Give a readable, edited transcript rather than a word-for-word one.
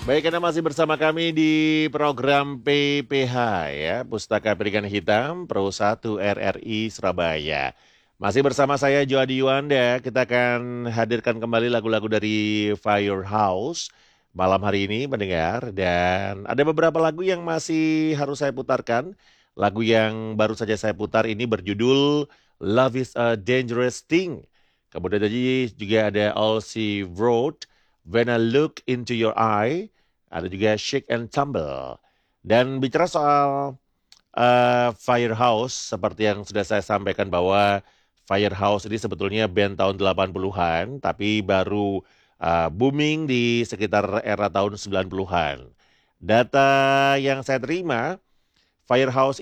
Baik, Anda masih bersama kami di program PPH ya, Pustaka Pendidikan Hitam Pro 1 RRI Surabaya. Masih bersama saya Joadi Yuanda, kita akan hadirkan kembali lagu-lagu dari Firehouse malam hari ini mendengar. Dan ada beberapa lagu yang masih harus saya putarkan. Lagu yang baru saja saya putar ini berjudul Love is a Dangerous Thing. Kemudian tadi juga ada All She Wrote, When I Look Into Your Eye. Ada juga Shake and Tumble. Dan bicara soal Firehouse, seperti yang sudah saya sampaikan bahwa Firehouse ini sebetulnya band tahun 80-an, tapi baru booming di sekitar era tahun 90-an. Data yang saya terima, Firehouse